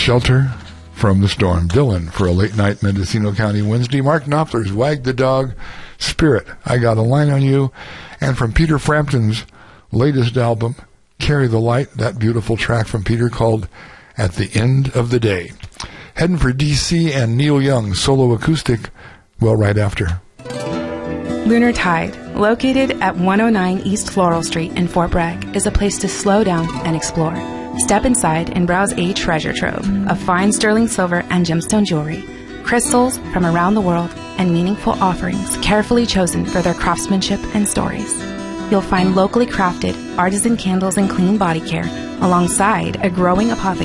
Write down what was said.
Shelter from the Storm. Dylan for a late night Mendocino County Wednesday. Mark Knopfler's Wag the Dog. Spirit, I Got a Line on You. And from Peter Frampton's latest album, Carry the Light, that beautiful track from Peter called At the End of the Day. Heading for D.C. and Neil Young, solo acoustic, well, right after. Lunar Tide, located at 109 East Floral Street in Fort Bragg, is a place to slow down and explore. Step inside and browse a treasure trove of fine sterling silver and gemstone jewelry, crystals from around the world, and meaningful offerings carefully chosen for their craftsmanship and stories. You'll find locally crafted artisan candles and clean body care alongside a growing apothecary